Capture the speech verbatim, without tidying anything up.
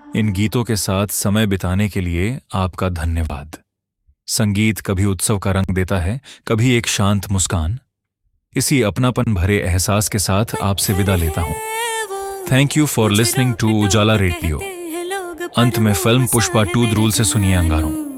इन गीतों के साथ समय बिताने के लिए आपका धन्यवाद। संगीत कभी उत्सव का रंग देता है, कभी एक शांत मुस्कान। इसी अपनापन भरे एहसास के साथ आपसे विदा लेता हूं। Thank you for listening to Ujala radio. अंत में फिल्म पुष्पा टू ध्रुल से सुनिए अंगारों।